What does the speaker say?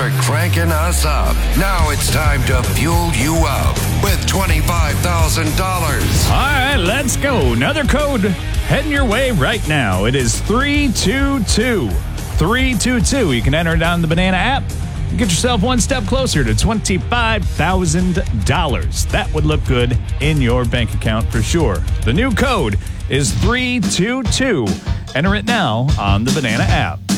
for cranking us up. Now it's time to fuel you up with $25,000. All right, let's go. Another code heading your way right now. It is 322. 322. You can enter it on the Banana app. Get yourself one step closer to $25,000. That would look good in your bank account for sure. The new code is 322. Enter it now on the Banana app.